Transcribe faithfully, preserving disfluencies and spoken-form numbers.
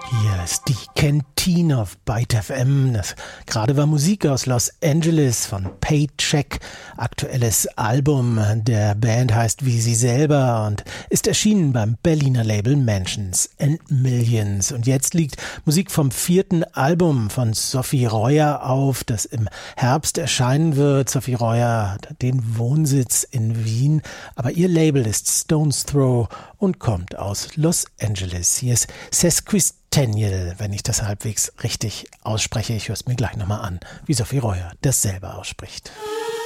Hier ist die Kantine auf Byte F M. Das gerade war Musik aus Los Angeles von Paycheck. Aktuelles Album der Band heißt wie sie selber und ist erschienen beim Berliner Label Mansions and Millions. Und jetzt liegt Musik vom vierten Album von Sophie Reuer auf, das im Herbst erscheinen wird. Sophie Reuer hat den Wohnsitz in Wien, aber ihr Label ist Stones Throw und kommt aus Los Angeles. Hier ist Sesquicentennial, wenn ich das halbwegs richtig ausspreche. Ich höre es mir gleich nochmal an, wie Sophie Reuer das selber ausspricht.